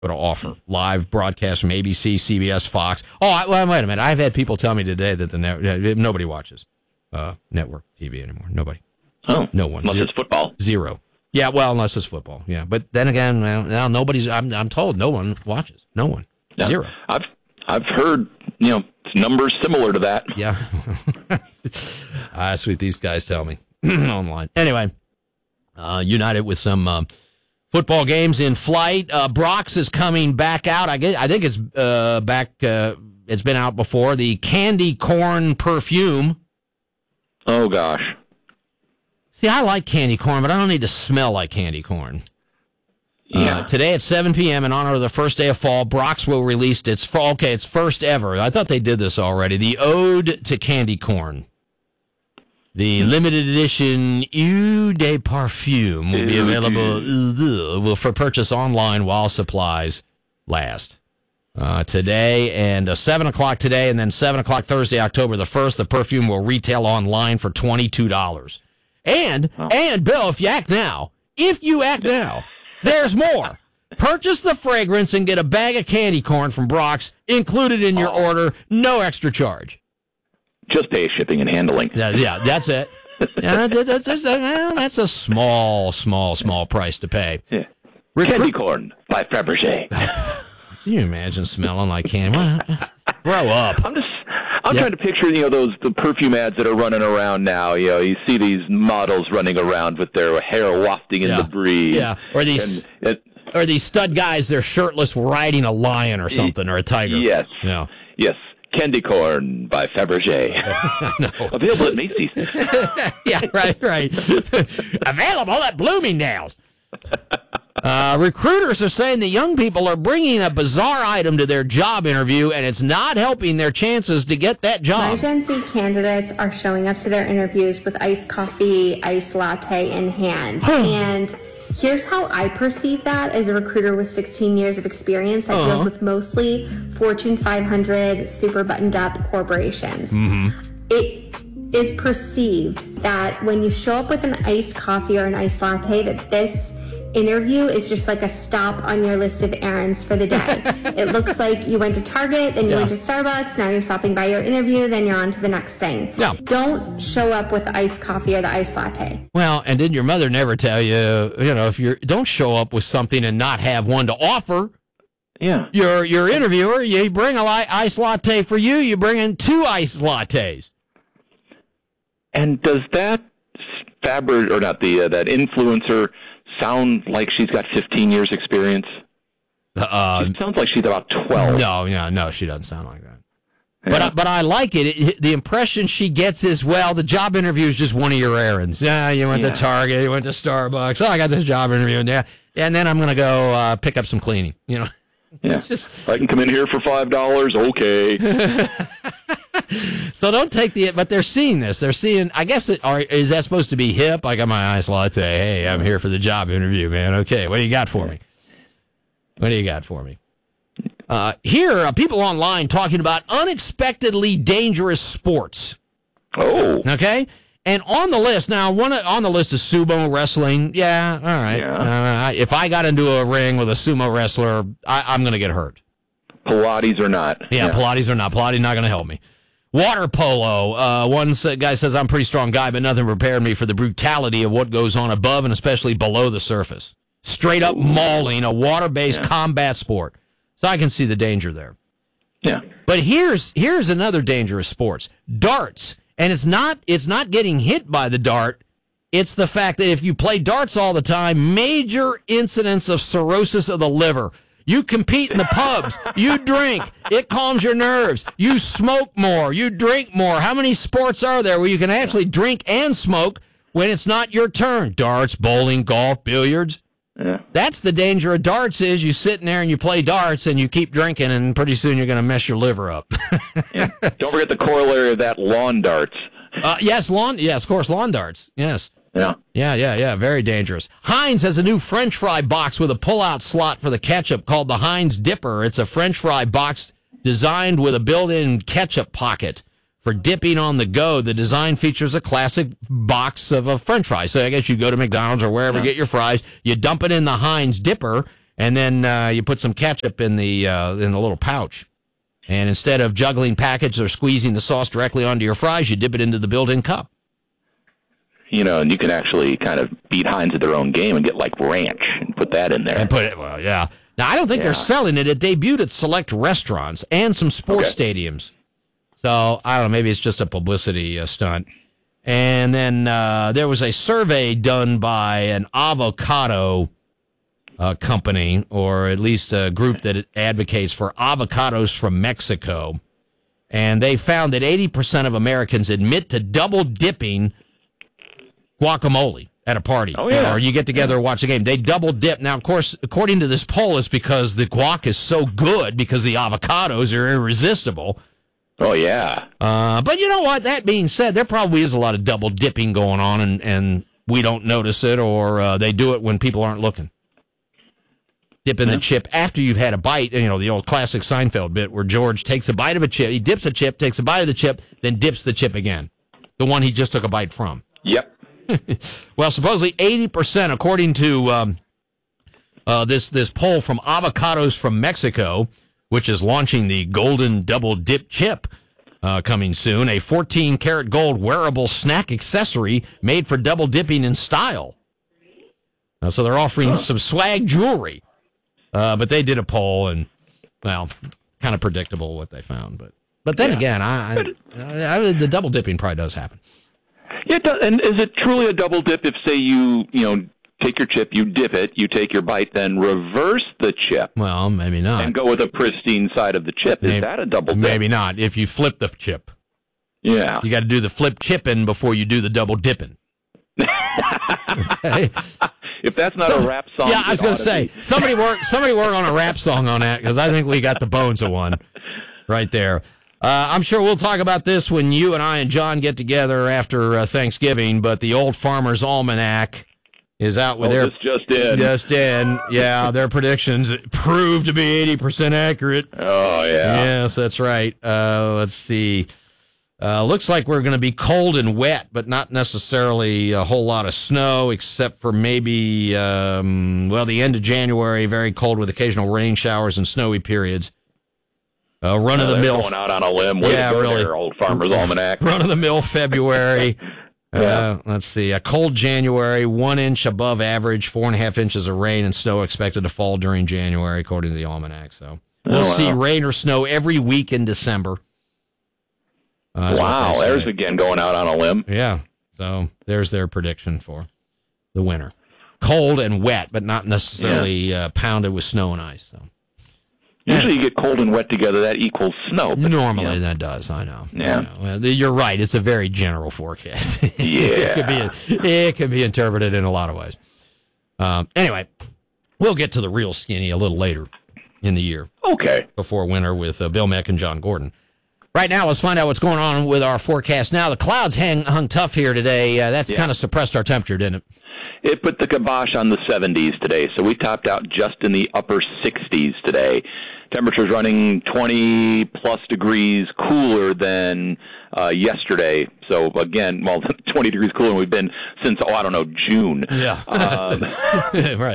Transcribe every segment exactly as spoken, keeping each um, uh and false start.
to offer. Live broadcast from A B C, C B S, Fox. Oh, I, well, wait a minute. I've had people tell me today that the net, nobody watches uh, network T V anymore. Nobody. Oh, no one. Unless Zero. it's football. Zero. Yeah, well, unless it's football. Yeah, but then again, well, now nobody's. I'm I'm told no one watches. No one. Yeah. Zero. I've I've heard you know numbers similar to that. Yeah. That's what these guys tell me online. Anyway, uh, United with some uh, football games in flight. Uh, Brock's is coming back out. I guess, I think it's uh, back. Uh, it's been out before. The candy corn perfume. Oh gosh. See, I like candy corn, but I don't need to smell like candy corn. Yeah. Uh, today at seven p.m. in honor of the first day of fall, Brock's will release its okay, it's first ever. I thought they did this already. The Ode to Candy Corn. The limited edition Eau de Parfum will be available uh, for purchase online while supplies last. Uh, today and uh, seven o'clock today, and then seven o'clock Thursday, October the first, the perfume will retail online for twenty-two dollars. And, oh. and Bill, if you act now, if you act now, there's more. Purchase the fragrance and get a bag of candy corn from Brock's included in your oh. order, no extra charge. Just pay shipping and handling. Yeah, yeah, that's it. Yeah, that's it. That's, just, well, that's a small, small, small price to pay. Yeah. Recruit- candy corn by Fabergé. Can you imagine smelling like candy? Grow up. I'm just. I'm yep. trying to picture, you know, those the perfume ads that are running around now. You know, you see these models running around with their hair wafting in yeah. the breeze. Yeah, or these, and, it, or these stud guys. They're shirtless, riding a lion or something, or a tiger. Yes. Yeah. Yes. Candy corn by Fabergé. No. Available at Macy's. Yeah. Right. Right. Available at Bloomingdale's. Uh, recruiters are saying that young people are bringing a bizarre item to their job interview, and it's not helping their chances to get that job. My Gen Z candidates are showing up to their interviews with iced coffee, iced latte in hand. And here's how I perceive that as a recruiter with sixteen years of experience that uh-huh. deals with mostly Fortune five hundred, super buttoned up corporations. Mm-hmm. It is perceived that when you show up with an iced coffee or an iced latte, that this interview is just like a stop on your list of errands for the day. It looks like you went to Target, then you yeah. went to Starbucks, now you're stopping by your interview, then you're on to the next thing. Yeah. Don't show up with the iced coffee or the iced latte. Well, and didn't your mother never tell you, you know, if you're, don't show up with something and not have one to offer. Yeah. Your your interviewer, you bring a li- iced latte for you, you bring in two iced lattes. And does that Faber, or not the, uh, that influencer sound like she's got fifteen years experience? Uh, it sounds like she's about twelve. No, no, no, she doesn't sound like that. Yeah. But I, but I like it. it. The impression she gets is, well, the job interview is just one of your errands. Yeah, you went yeah. to Target, you went to Starbucks. Oh, I got this job interview. Yeah, and then I'm going to go uh, pick up some cleaning. You know. Yeah. Just, I can come in here for five dollars. Okay. So don't take the, but they're seeing this. They're seeing, I guess, it, are, is that supposed to be hip? I got my iced latte. Hey, I'm here for the job interview, man. Okay, what do you got for me? What do you got for me? Uh, here are people online talking about unexpectedly dangerous sports. Oh. Okay? And on the list, now, one on the list is sumo wrestling. Yeah, all right. Yeah. Uh, if I got into a ring with a sumo wrestler, I, I'm going to get hurt. Pilates or not. Yeah, yeah. Pilates or not. Pilates not going to help me. Water polo. Uh, one guy says, I'm a pretty strong guy, but nothing prepared me for the brutality of what goes on above and especially below the surface. Straight up Ooh. mauling, a water-based yeah. combat sport. So I can see the danger there. Yeah. But here's here's another dangerous sport. Darts. And it's not it's not getting hit by the dart. It's the fact that if you play darts all the time, major incidents of cirrhosis of the liver. You compete in the pubs. You drink. It calms your nerves. You smoke more. You drink more. How many sports are there where you can actually drink and smoke when it's not your turn? Darts, bowling, golf, billiards. Yeah. That's the danger of darts is you sit in there and you play darts and you keep drinking and pretty soon you're going to mess your liver up. Yeah. Don't forget the corollary of that, lawn darts. Uh, yes, lawn. Yes, of course, lawn darts. Yes. Yeah. Yeah, yeah, yeah. Very dangerous. Heinz has a new French fry box with a pull-out slot for the ketchup called the Heinz Dipper. It's a French fry box designed with a built-in ketchup pocket for dipping on the go. The design features a classic box of a French fry. So I guess you go to McDonald's or wherever, yeah. get your fries, you dump it in the Heinz Dipper, and then uh, you put some ketchup in the uh, in the little pouch. And instead of juggling packets or squeezing the sauce directly onto your fries, you dip it into the built-in cup. You know, and you can actually kind of beat Heinz at their own game and get like ranch and put that in there. And put it, well, yeah. Now, I don't think yeah. they're selling it. It debuted at select restaurants and some sports okay. stadiums. So, I don't know, maybe it's just a publicity uh, stunt. And then uh, there was a survey done by an avocado uh, company, or at least a group that advocates for avocados from Mexico. And they found that eighty percent of Americans admit to double dipping guacamole at a party. Oh, yeah. Or you get together and watch a game. They double dip. Now, of course, according to this poll, it's because the guac is so good because the avocados are irresistible. Oh, yeah. Uh, but you know what? That being said, there probably is a lot of double dipping going on, and, and we don't notice it, or uh, they do it when people aren't looking. Dip in yeah. the chip after you've had a bite, you know, the old classic Seinfeld bit where George takes a bite of a chip, he dips a chip, takes a bite of the chip, then dips the chip again. The one he just took a bite from. Yep. Well, supposedly eighty percent, according to um, uh, this this poll from Avocados from Mexico, which is launching the Golden Double Dip Chip uh, coming soon, a fourteen karat gold wearable snack accessory made for double dipping in style. Uh, so they're offering huh. some swag jewelry. Uh, but they did a poll, and, well, kind of predictable what they found. But but then yeah. again, I, I, I, the double dipping probably does happen. Yeah, it does. And is it truly a double dip if, say, you you know take your chip, you dip it, you take your bite, then reverse the chip? Well, maybe not. And go with a pristine side of the chip. Is maybe, that a double dip? Maybe not. If you flip the chip. Yeah. You got to do the flip chipping before you do the double dipping. Okay. If that's not so, a rap song, yeah, I was going to say be. somebody work somebody work on a rap song on that, because I think we got the bones of one right there. Uh, I'm sure we'll talk about this when you and I and John get together after uh, Thanksgiving. But the Old Farmer's Almanac is out with oh, their this just in. Just in, yeah, their predictions proved to be eighty percent accurate. Oh yeah, yes, that's right. Uh, let's see. Uh, looks like we're going to be cold and wet, but not necessarily a whole lot of snow, except for maybe, um, well, the end of January, very cold with occasional rain showers and snowy periods. Uh, run uh, of the mill. Going out on a limb. Way yeah, to go really. There, Old Farmer's Almanac. Run of the mill February. yeah. uh, let's see. A cold January, one inch above average, four and a half inches of rain and snow expected to fall during January, according to the almanac. So we'll oh, wow. see rain or snow every week in December. Uh, wow, there's again going out on a limb. Yeah, so there's their prediction for the winter. Cold and wet, but not necessarily yeah. uh, pounded with snow and ice. So usually you get cold and wet together, that equals snow. But, Normally you know. that does, I know. Yeah. I know. Well, you're right, it's a very general forecast. Yeah. it, could be, it can be interpreted in a lot of ways. Um, anyway, we'll get to the real skinny a little later in the year. Okay. Before winter with uh, Bill Meck and John Gordon. Right now, let's find out what's going on with our forecast now. The clouds hang, hung tough here today. Uh, that's yeah. kind of suppressed our temperature, didn't it? It put the kibosh on the seventies today, so we topped out just in the upper sixties today. Temperatures running twenty-plus degrees cooler than uh, yesterday. So, again, well, twenty degrees cooler than we've been since, oh, I don't know, June. Yeah. Um, right.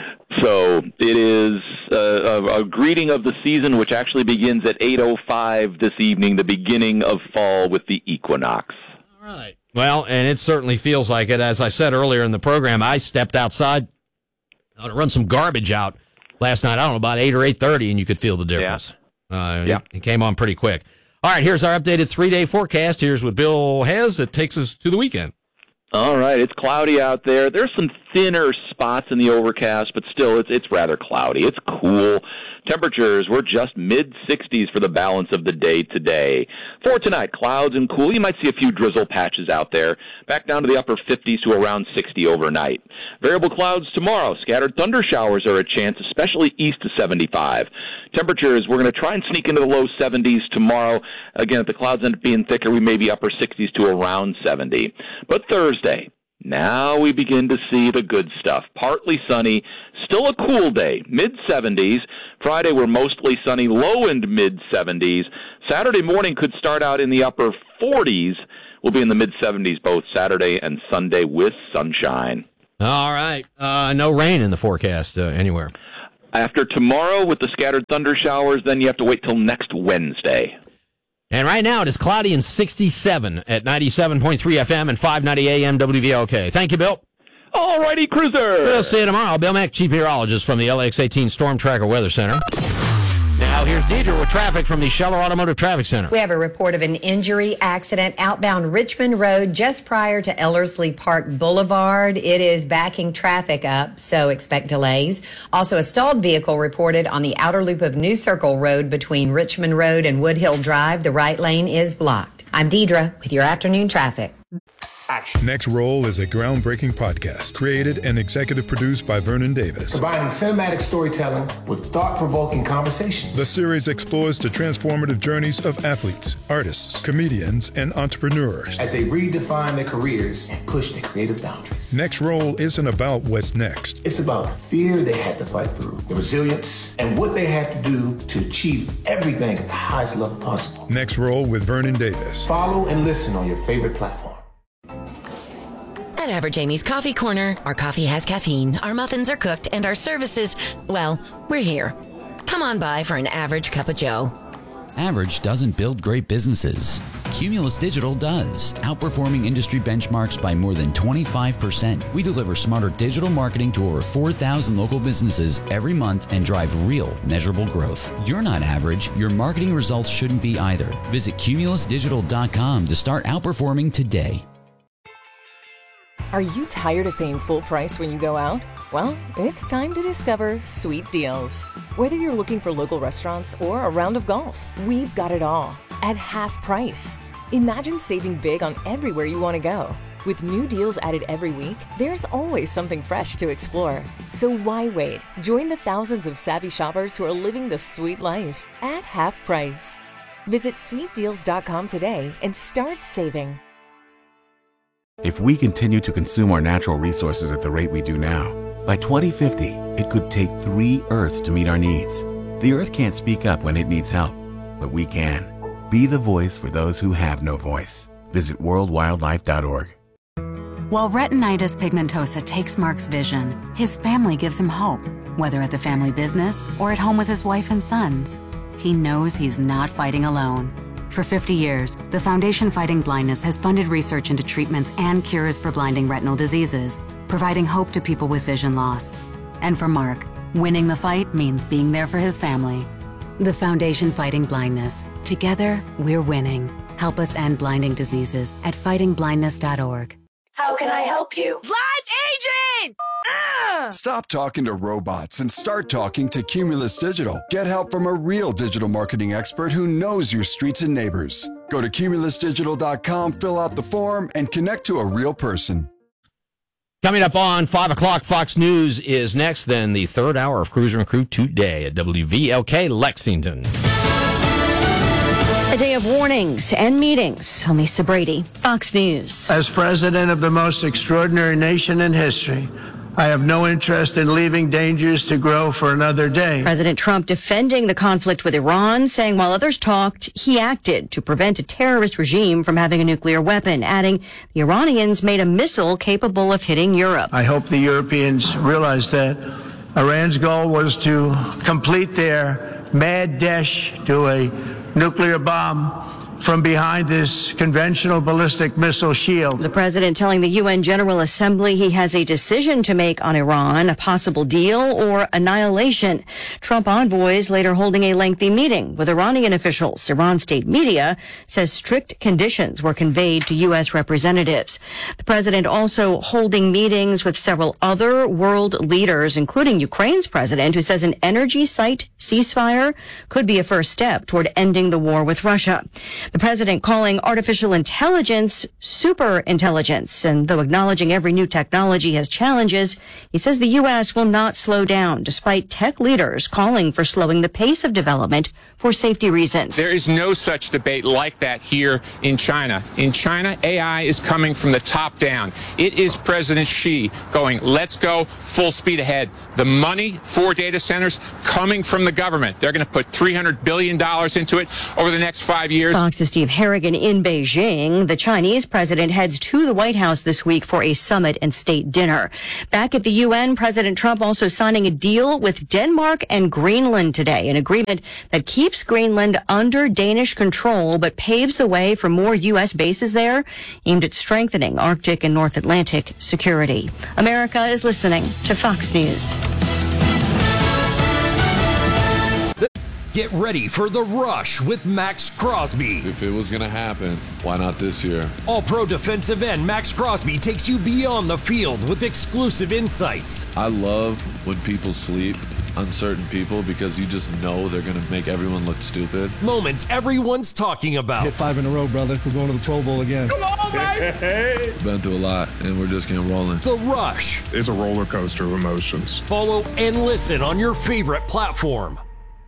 So it is uh, a, a greeting of the season, which actually begins at eight oh five this evening, the beginning of fall with the equinox. All right. Well, and it certainly feels like it. As I said earlier in the program, I stepped outside to run some garbage out last night. I don't know, about eight or eight thirty, and you could feel the difference. Yeah. Uh, yeah. It, it came on pretty quick. All right, here's our updated three-day forecast. Here's what Bill has that takes us to the weekend. All right, it's cloudy out there. There's some thinner spots in the overcast, but still, it's it's rather cloudy. It's cool. Temperatures, we're just mid-sixties for the balance of the day today. For tonight, clouds and cool. You might see a few drizzle patches out there. Back down to the upper fifties to around sixty overnight. Variable clouds tomorrow. Scattered thunder showers are a chance, especially east of seventy-five. Temperatures, we're going to try and sneak into the low seventies tomorrow. Again, if the clouds end up being thicker, we may be upper sixties to around seventy. But Thursday, now we begin to see the good stuff. Partly sunny, still a cool day, mid-seventies. Friday, we're mostly sunny, low and mid-seventies. Saturday morning could start out in the upper forties. We'll be in the mid-seventies both Saturday and Sunday with sunshine. All right. Uh, no rain in the forecast uh, anywhere. After tomorrow with the scattered thunder showers, then you have to wait till next Wednesday. And right now it is cloudy and sixty-seven at ninety-seven point three F M and five ninety A M W V L K. Thank you, Bill. All righty, Cruiser. We'll see you tomorrow. Bill Mack, Chief Meteorologist from the L A X eighteen Storm Tracker Weather Center. Now here's Deidre with traffic from the Scheller Automotive Traffic Center. We have a report of an injury accident outbound Richmond Road just prior to Ellerslie Park Boulevard. It is backing traffic up, so expect delays. Also, a stalled vehicle reported on the outer loop of New Circle Road between Richmond Road and Woodhill Drive. The right lane is blocked. I'm Deidre with your afternoon traffic. Action. Next Roll is a groundbreaking podcast created and executive produced by Vernon Davis. Combining cinematic storytelling with thought-provoking conversations. The series explores the transformative journeys of athletes, artists, comedians, and entrepreneurs as they redefine their careers and push their creative boundaries. Next Roll isn't about what's next. It's about the fear they had to fight through, the resilience, and what they had to do to achieve everything at the highest level possible. Next Roll with Vernon Davis. Follow and listen on your favorite platform. At Average Amy's Coffee Corner, our coffee has caffeine, our muffins are cooked, and our services, well, we're here. Come on by for an average cup of joe. Average doesn't build great businesses. Cumulus Digital does, outperforming industry benchmarks by more than twenty-five percent. We deliver smarter digital marketing to over four thousand local businesses every month and drive real, measurable growth. You're not average. Your marketing results shouldn't be either. Visit cumulus digital dot com to start outperforming today. Are you tired of paying full price when you go out? Well, it's time to discover Sweet Deals. Whether you're looking for local restaurants or a round of golf, we've got it all at half price. Imagine saving big on everywhere you want to go. With new deals added every week, there's always something fresh to explore. So why wait? Join the thousands of savvy shoppers who are living the sweet life at half price. Visit sweet deals dot com today and start saving. If we continue to consume our natural resources at the rate we do now, by twenty fifty, it could take three Earths to meet our needs. The Earth can't speak up when it needs help, but we can. Be the voice for those who have no voice. Visit world wildlife dot org. While retinitis pigmentosa takes Mark's vision, his family gives him hope, whether at the family business or at home with his wife and sons. He knows he's not fighting alone. For fifty years, the Foundation Fighting Blindness has funded research into treatments and cures for blinding retinal diseases, providing hope to people with vision loss. And for Mark, winning the fight means being there for his family. The Foundation Fighting Blindness. Together, we're winning. Help us end blinding diseases at fighting blindness dot org. How can I help you? Live agent! Ah! Stop talking to robots and start talking to Cumulus Digital. Get help from a real digital marketing expert who knows your streets and neighbors. Go to cumulus digital dot com, fill out the form, and connect to a real person. Coming up on five o'clock, Fox News is next, then the third hour of Cruiser and Crew today at W V L K Lexington. A day of warnings and meetings. I'm Lisa Brady, Fox News. As president of the most extraordinary nation in history, I have no interest in leaving dangers to grow for another day. President Trump defending the conflict with Iran, saying while others talked, he acted to prevent a terrorist regime from having a nuclear weapon, adding the Iranians made a missile capable of hitting Europe. I hope the Europeans realize that Iran's goal was to complete their mad dash to a nuclear bomb from behind this conventional ballistic missile shield. The president telling the U N General Assembly he has a decision to make on Iran, a possible deal or annihilation. Trump envoys later holding a lengthy meeting with Iranian officials. Iran state media says strict conditions were conveyed to U S representatives. The president also holding meetings with several other world leaders, including Ukraine's president, who says an energy site ceasefire could be a first step toward ending the war with Russia. The president calling artificial intelligence super intelligence. And though acknowledging every new technology has challenges, he says the U S will not slow down, despite tech leaders calling for slowing the pace of development for safety reasons. There is no such debate like that here in China. In China, A I is coming from the top down. It is President Xi going, let's go full speed ahead. The money for data centers coming from the government. They're going to put three hundred billion dollars into it over the next five years. Fox Fox's Steve Harrigan in Beijing. The Chinese president heads to the White House this week for a summit and state dinner. Back at the U N, President Trump also signing a deal with Denmark and Greenland today, an agreement that keeps Greenland under Danish control but paves the way for more U S bases there aimed at strengthening Arctic and North Atlantic security. America is listening to Fox News. Get ready for The Rush with Max Crosby. If it was going to happen, why not this year? All-pro defensive end Max Crosby takes you beyond the field with exclusive insights. I love when people sleep, uncertain people, because you just know they're going to make everyone look stupid. Moments everyone's talking about. Hit five in a row, brother. We're going to the Pro Bowl again. Come on, baby! Been through a lot, and we're just getting rolling. The Rush. It's a roller coaster of emotions. Follow and listen on your favorite platform.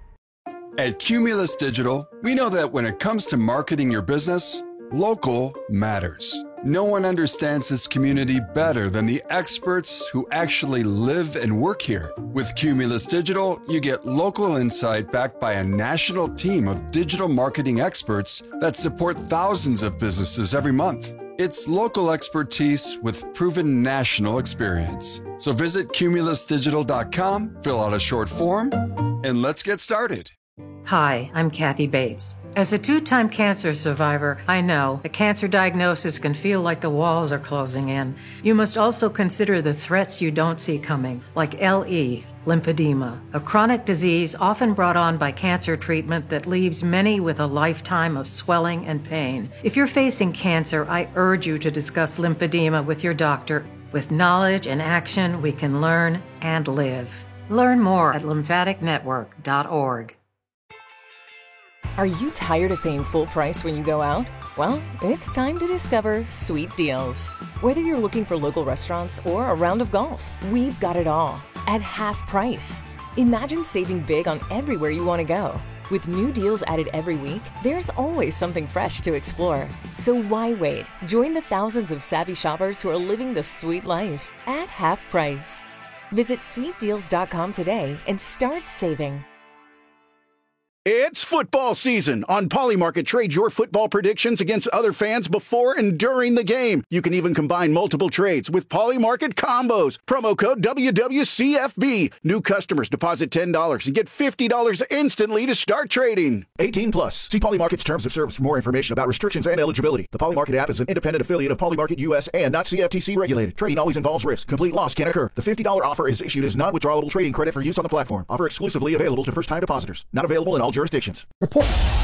At Cumulus Digital, we know that when it comes to marketing your business, local matters. No one understands this community better than the experts who actually live and work here. With Cumulus Digital, you get local insight backed by a national team of digital marketing experts that support thousands of businesses every month. It's local expertise with proven national experience. So visit cumulus digital dot com, fill out a short form, and let's get started. Hi, I'm Kathy Bates. As a two-time cancer survivor, I know a cancer diagnosis can feel like the walls are closing in. You must also consider the threats you don't see coming, like L E, lymphedema, a chronic disease often brought on by cancer treatment that leaves many with a lifetime of swelling and pain. If you're facing cancer, I urge you to discuss lymphedema with your doctor. With knowledge and action, we can learn and live. Learn more at lymphatic network dot org. Are you tired of paying full price when you go out? Well, it's time to discover Sweet Deals. Whether you're looking for local restaurants or a round of golf, we've got it all at half price. Imagine saving big on everywhere you want to go. With new deals added every week, there's always something fresh to explore. So why wait? Join the thousands of savvy shoppers who are living the sweet life at half price. Visit sweet deals dot com today and start saving. It's football season. On Polymarket, trade your football predictions against other fans before and during the game. You can even combine multiple trades with Polymarket combos. Promo code W W C F B. New customers deposit ten dollars and get fifty dollars instantly to start trading. eighteen plus. See Polymarket's terms of service for more information about restrictions and eligibility. The Polymarket app is an independent affiliate of Polymarket U S and not C F T C regulated. Trading always involves risk. Complete loss can occur. The fifty dollars offer is issued as non-withdrawable trading credit for use on the platform. Offer exclusively available to first-time depositors. Not available in all jurisdictions. Report.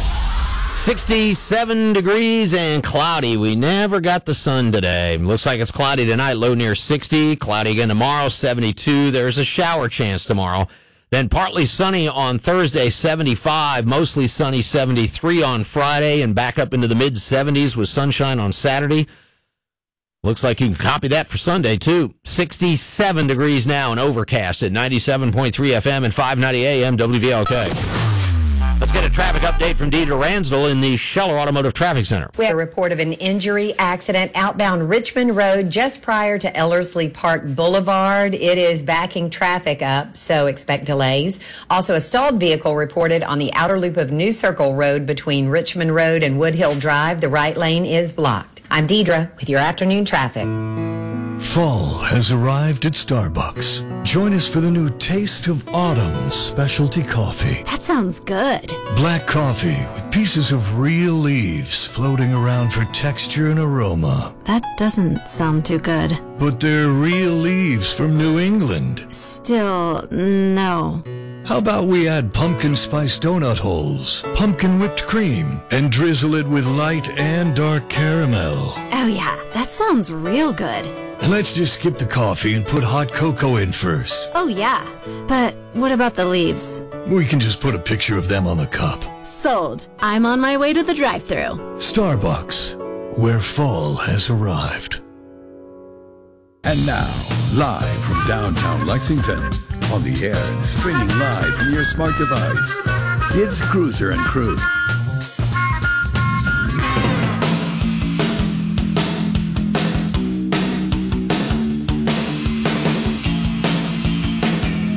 sixty-seven degrees and cloudy. We never got the sun today. Looks like it's cloudy tonight, low near sixty. Cloudy again tomorrow, seventy-two. There's a shower chance tomorrow. Then partly sunny on Thursday, seventy-five. Mostly sunny, seventy-three on Friday. And back up into the mid-seventies with sunshine on Saturday. Looks like you can copy that for Sunday, too. sixty-seven degrees now and overcast at ninety-seven point three F M and five ninety A M W V L K. Let's get a traffic update from Deidre Ransdell in the Scheller Automotive Traffic Center. We have a report of an injury accident outbound Richmond Road just prior to Ellerslie Park Boulevard. It is backing traffic up, so expect delays. Also, a stalled vehicle reported on the outer loop of New Circle Road between Richmond Road and Woodhill Drive. The right lane is blocked. I'm Deidre with your afternoon traffic. Fall has arrived at Starbucks. Join us for the new Taste of Autumn specialty coffee. That sounds good. Black coffee with pieces of real leaves floating around for texture and aroma. That doesn't sound too good. But they're real leaves from New England. Still, no. How about we add pumpkin spice donut holes, pumpkin whipped cream, and drizzle it with light and dark caramel? Oh yeah, that sounds real good. And let's just skip the coffee and put hot cocoa in first. Oh yeah, but what about the leaves? We can just put a picture of them on the cup. Sold. I'm on my way to the drive-thru. Starbucks, where fall has arrived. And now, live from downtown Lexington, on the air and streaming live from your smart device, it's Cruiser and Crew.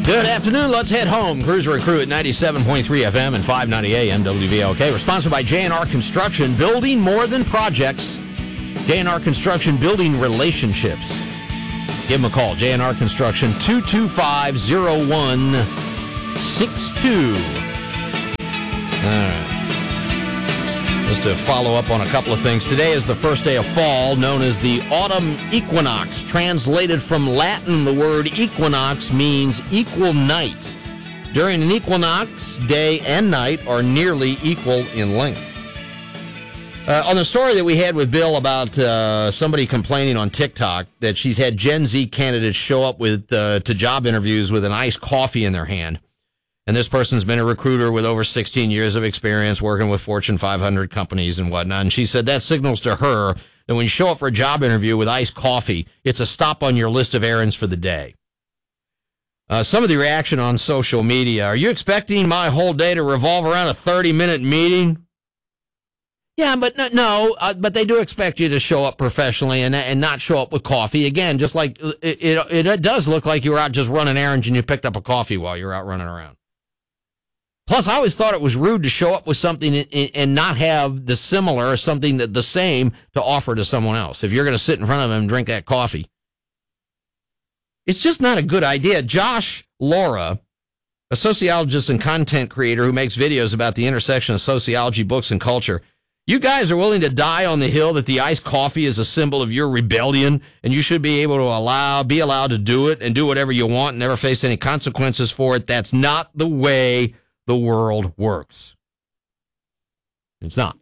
Good afternoon. Let's head home. Cruiser and Crew at ninety-seven point three F M and five ninety A M W V L K. We're sponsored by J and R Construction, building more than projects. J and R Construction, building relationships. Give them a call. J and R Construction, two two five, zero one six two. All right. Just to follow up on a couple of things. Today is the first day of fall, known as the autumn equinox. Translated from Latin, the word equinox means equal night. During an equinox, day and night are nearly equal in length. Uh, on the story that we had with Bill about uh, somebody complaining on TikTok that she's had Gen Z candidates show up with uh, to job interviews with an iced coffee in their hand. And this person's been a recruiter with over sixteen years of experience working with Fortune five hundred companies and whatnot. And she said that signals to her that when you show up for a job interview with iced coffee, it's a stop on your list of errands for the day. Uh, some of the reaction on social media: are you expecting my whole day to revolve around a thirty-minute meeting? Yeah, but no, no uh, but they do expect you to show up professionally and and not show up with coffee. Again, just like it, it, it does look like you were out just running errands and you picked up a coffee while you're out running around. Plus, I always thought it was rude to show up with something and not have the similar or something that the same to offer to someone else. If you're going to sit in front of them and drink that coffee, it's just not a good idea. Josh Laura, a sociologist and content creator who makes videos about the intersection of sociology, books, and culture, you guys are willing to die on the hill that the iced coffee is a symbol of your rebellion, and you should be able to allow, be allowed to do it and do whatever you want and never face any consequences for it. That's not the way the world works. It's not.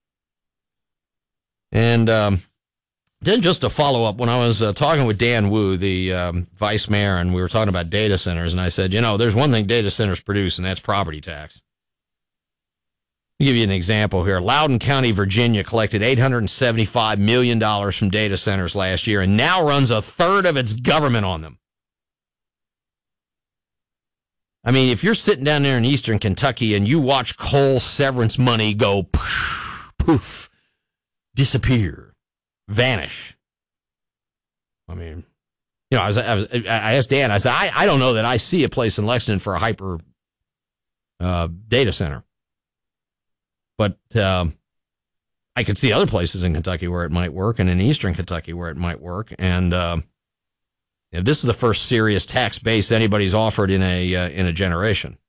And um, then just to follow up, when I was uh, talking with Dan Wu, the um, vice mayor, and we were talking about data centers, and I said, you know, there's one thing data centers produce, and that's property tax. I'll give you an example here. Loudoun County, Virginia collected eight hundred seventy-five million dollars from data centers last year and now runs a third of its government on them. I mean, if you're sitting down there in eastern Kentucky and you watch coal severance money go poof, poof, disappear, vanish. I mean, you know, I was, I, was, I asked Dan, I said, I, I don't know that I see a place in Lexington for a hyper uh, data center. But um, I could see other places in Kentucky where it might work and in eastern Kentucky where it might work. And uh, Yeah, this is the first serious tax base anybody's offered in a uh, in a generation.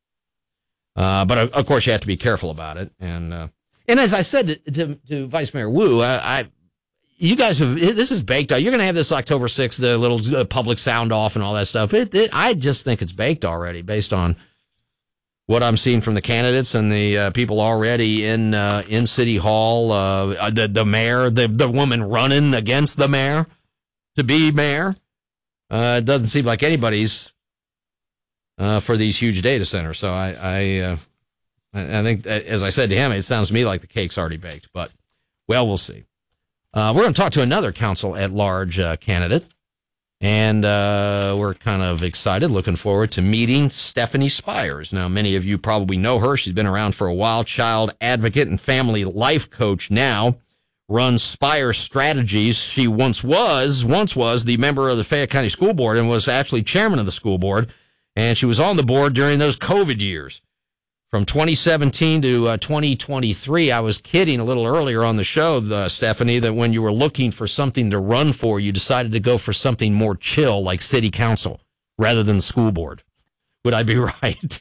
Uh, but of course, you have to be careful about it. And uh, and as I said to, to, to Vice Mayor Wu, I, I you guys have this is baked out. You're going to have this October sixth, the little uh, public sound off and all that stuff. It, it, I just think it's baked already, based on what I'm seeing from the candidates and the uh, people already in uh, in City Hall. Uh, the the mayor, the the woman running against the mayor to be mayor. Uh, it doesn't seem like anybody's uh, for these huge data centers. So I, I, uh, I think, as I said to him, it sounds to me like the cake's already baked. But, well, we'll see. Uh, we're going to talk to another council at large uh, candidate, and uh, we're kind of excited, looking forward to meeting Stephanie Spires. Now, many of you probably know her. She's been around for a while, child advocate and family life coach now. Runs Spire Strategies. She once was, once was the member of the Fayette County School Board and was actually chairman of the school board. And she was on the board during those COVID years. From twenty seventeen to uh, twenty twenty-three, I was kidding a little earlier on the show, uh, Stephanie, that when you were looking for something to run for, you decided to go for something more chill like city council rather than the school board. Would I be right?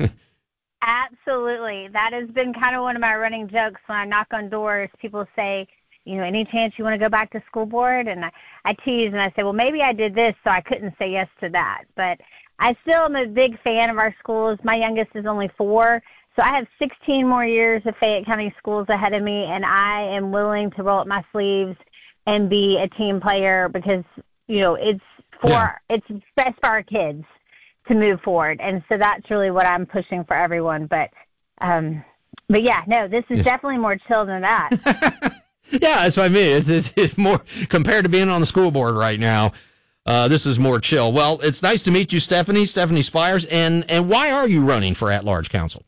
Absolutely. That has been kind of one of my running jokes when I knock on doors. People say, you know, any chance you want to go back to school board? And I, I tease and I say, well, maybe I did this, so I couldn't say yes to that. But I still am a big fan of our schools. My youngest is only four, so I have sixteen more years of Fayette County schools ahead of me, and I am willing to roll up my sleeves and be a team player because, you know, it's for yeah. it's best for our kids to move forward. And so that's really what I'm pushing for everyone. But, um, but yeah, no, this is yeah. definitely more chill than that. Yeah, that's what I mean. It's, it's, it's more compared to being on the school board right now. Uh, this is more chill. Well, it's nice to meet you, Stephanie, Stephanie Spires. And, and why are you running for at-large council?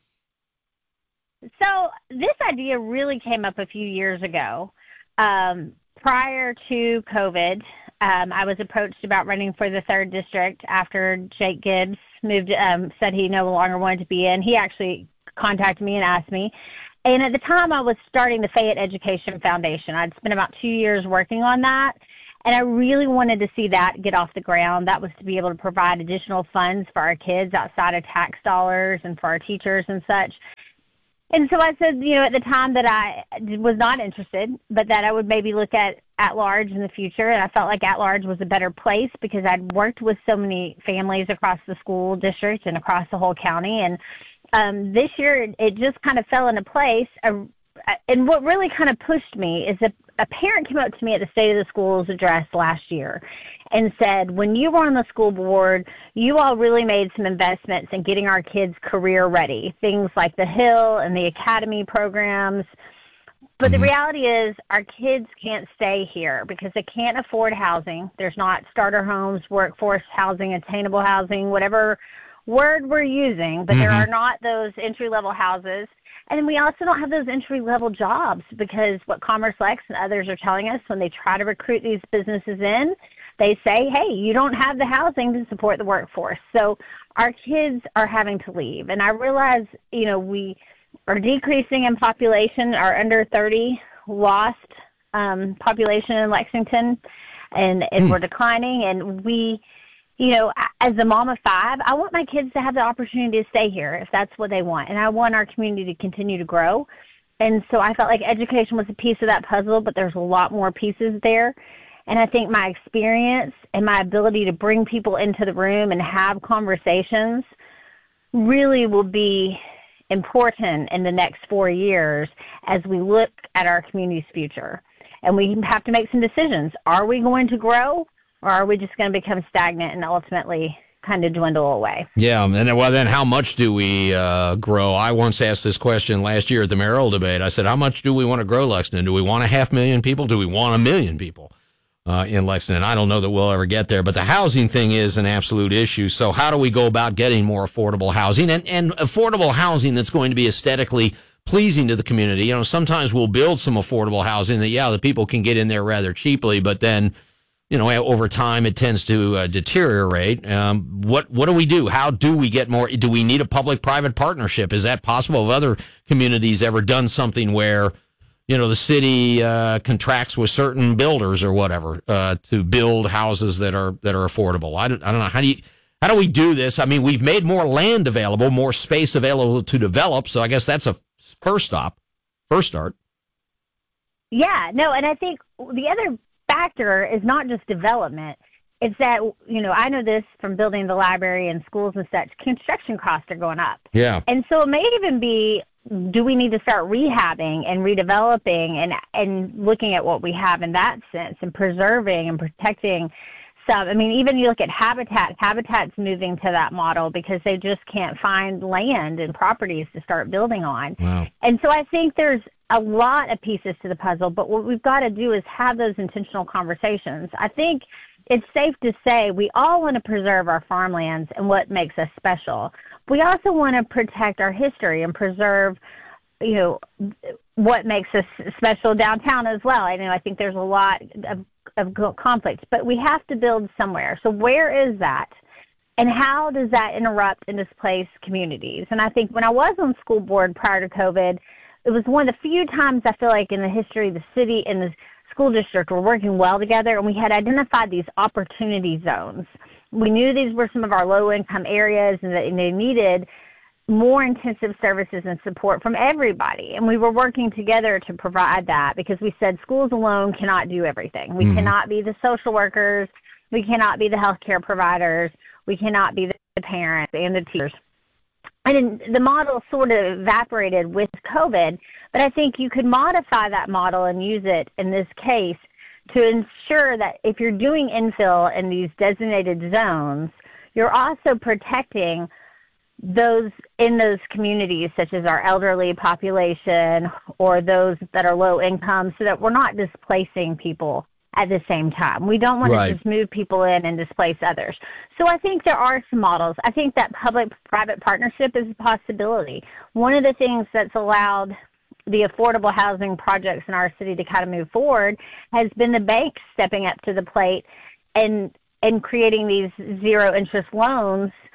So this idea really came up a few years ago. Um, prior to COVID, Um, I was approached about running for the third district after Jake Gibbs moved, um, said he no longer wanted to be in. He actually contacted me and asked me. And at the time, I was starting the Fayette Education Foundation. I'd spent about two years working on that, and I really wanted to see that get off the ground. That was to be able to provide additional funds for our kids outside of tax dollars and for our teachers and such. And so I said, you know, at the time that I was not interested, but that I would maybe look at at-large in the future. And I felt like at-large was a better place because I'd worked with so many families across the school district and across the whole county. And um, this year, it just kind of fell into place. Uh, and what really kind of pushed me is a, a parent came up to me at the State of the Schools address last year and said, when you were on the school board, you all really made some investments in getting our kids career ready, things like the Hill and the Academy programs. But the reality is our kids can't stay here because they can't afford housing. There's not starter homes, workforce housing, attainable housing, whatever word we're using, but mm-hmm. there are not those entry-level houses. And we also don't have those entry-level jobs because what Commerce Lex and others are telling us when they try to recruit these businesses in, they say, hey, you don't have the housing to support the workforce. So our kids are having to leave. And I realize, you know, we are decreasing in population, our under thirty lost um, population in Lexington, and, and mm. we're declining. And we, you know, as a mom of five, I want my kids to have the opportunity to stay here if that's what they want. And I want our community to continue to grow. And so I felt like education was a piece of that puzzle, but there's a lot more pieces there. And I think my experience and my ability to bring people into the room and have conversations really will be important in the next four years as we look at our community's future. And we have to make some decisions. Are we going to grow, or are we just going to become stagnant and ultimately kind of dwindle away? Yeah, and then, well, then how much do we uh, grow? I once asked this question last year at the mayoral debate. I said, how much do we want to grow Lexington? Do we want a half million people? Do we want a million people? Uh, in Lexington. I don't know that we'll ever get there, but the housing thing is an absolute issue. So how do we go about getting more affordable housing and, and affordable housing that's going to be aesthetically pleasing to the community? You know, sometimes we'll build some affordable housing that, yeah, the people can get in there rather cheaply, but then, you know, over time it tends to uh, deteriorate. Um, what, what do we do? How do we get more? Do we need a public-private partnership? Is that possible? Have other communities ever done something where, you know, the city uh, contracts with certain builders or whatever uh, to build houses that are that are affordable? I don't, I don't know. How do you how do we do this? I mean, we've made more land available, more space available to develop. So I guess that's a first stop, first start. Yeah, no, and I think the other factor is not just development. It's that, you know, I know this from building the library and schools and such, construction costs are going up. Yeah. And so it may even be, do we need to start rehabbing and redeveloping and and looking at what we have in that sense and preserving and protecting some? I mean, even you look at Habitat, Habitat's moving to that model because they just can't find land and properties to start building on. Wow. And so I think there's a lot of pieces to the puzzle, but what we've got to do is have those intentional conversations. I think it's safe to say we all want to preserve our farmlands and what makes us special. We also want to protect our history and preserve, you know, what makes us special downtown as well. I know I think there's a lot of, of conflict, but we have to build somewhere. So where is that? And how does that interrupt and displace communities? And I think when I was on school board prior to COVID, it was one of the few times I feel like in the history of the city and the school district were working well together, and we had identified these opportunity zones. We knew these were some of our low-income areas and that they needed more intensive services and support from everybody. And we were working together to provide that because we said schools alone cannot do everything. We mm-hmm. cannot be the social workers. We cannot be the healthcare providers. We cannot be the parents and the teachers. And the model sort of evaporated with COVID, but I think you could modify that model and use it in this case to ensure that if you're doing infill in these designated zones, you're also protecting those in those communities, such as our elderly population or those that are low income, so that we're not displacing people at the same time. We don't want right. to just move people in and displace others. So I think there are some models. I think that public-private partnership is a possibility. One of the things that's allowed the affordable housing projects in our city to kind of move forward has been the banks stepping up to the plate and and creating these zero interest loans